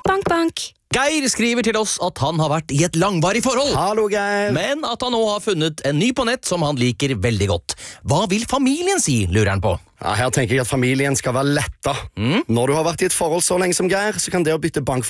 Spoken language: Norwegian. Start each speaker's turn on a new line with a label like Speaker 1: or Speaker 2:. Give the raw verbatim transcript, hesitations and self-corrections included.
Speaker 1: Bank, bank.
Speaker 2: Geir skriver til oss at han har vært i et langvarig forhold.
Speaker 3: Hallo, Geir.
Speaker 2: Men at han nå har funnet en ny på nett som han liker veldig godt. Hva vil familien si, lurer han på.
Speaker 3: Ja, her tenker jeg at familien skal være letta.
Speaker 2: Mm.
Speaker 3: Når du har vært i et forhold så lenge som Geir, så kan det å bytte bank